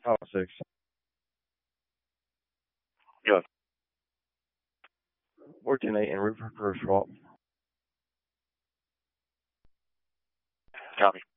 506. Go. 410-8 en route for first swap. Copy.